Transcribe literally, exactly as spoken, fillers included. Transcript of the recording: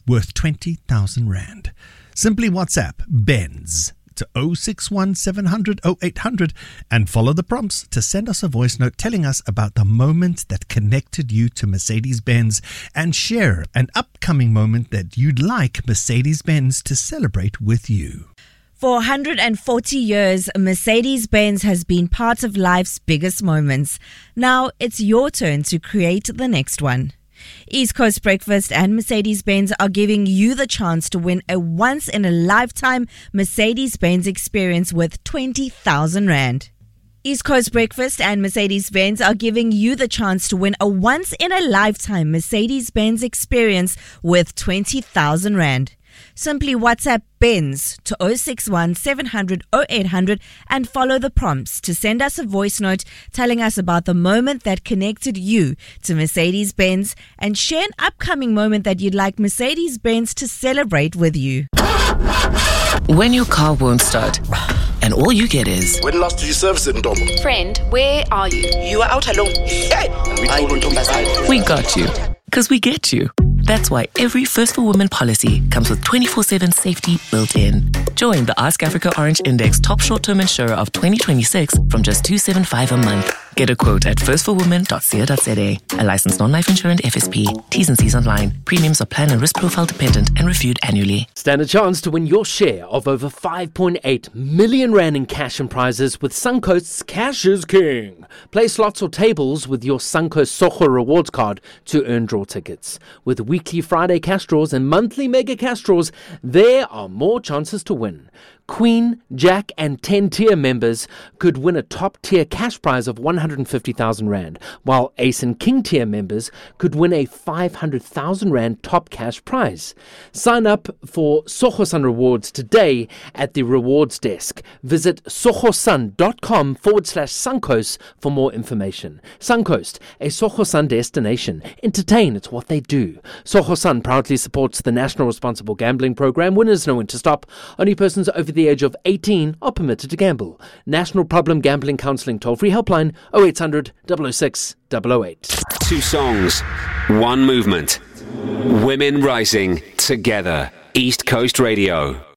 worth twenty thousand rand. Simply WhatsApp Benz to oh six one seven hundred oh eight hundred and follow the prompts to send us a voice note telling us about the moment that connected you to Mercedes-Benz, and share an upcoming moment that you'd like Mercedes-Benz to celebrate with you. For one hundred forty years, Mercedes-Benz has been part of life's biggest moments. Now it's your turn to create the next one. East Coast Breakfast and Mercedes-Benz are giving you the chance to win a once-in-a-lifetime Mercedes-Benz experience worth twenty thousand rand. East Coast Breakfast and Mercedes-Benz are giving you the chance to win a once-in-a-lifetime Mercedes-Benz experience worth twenty thousand rand. Simply WhatsApp Benz to oh six one seven hundred oh eight hundred and follow the prompts to send us a voice note telling us about the moment that connected you to Mercedes-Benz, and share an upcoming moment that you'd like Mercedes-Benz to celebrate with you. When your car won't start and all you get is, when last did you service it, Ndomo? Friend, where are you? You are out alone. Hey! We got you. Because we get you. That's why every First for Women policy comes with twenty-four seven safety built in. Join the Ask Africa Orange Index top short-term insurer of twenty twenty-six from just two hundred seventy-five dollars a month. Get a quote at first for women dot co dot za. A licensed non-life insurance F S P. T's and C's online. Premiums are plan and risk profile dependent and reviewed annually. Stand a chance to win your share of over five point eight million rand in cash and prizes with Suncoast's Cash is King. Play slots or tables with your Suncoast Soho rewards card to earn draw tickets. With weekly Friday cash draws and monthly mega cash draws, there are more chances to win. Queen, Jack and ten tier members could win a top tier cash prize of one hundred fifty thousand rand, while Ace and King tier members could win a five hundred thousand rand top cash prize. Sign up for Sohosun Rewards today at the rewards desk. Visit sohosun.com forward slash Suncoast for more information. Suncoast, a Sohosun destination. Entertain, it's what they do. Sohosun proudly supports the National Responsible Gambling Program. Winners know when to stop. Only persons over the age of eighteen are permitted to gamble. National Problem Gambling Counselling toll-free helpline oh eight hundred, double oh six, double oh eight. Two songs, one movement. Women rising together. East Coast Radio.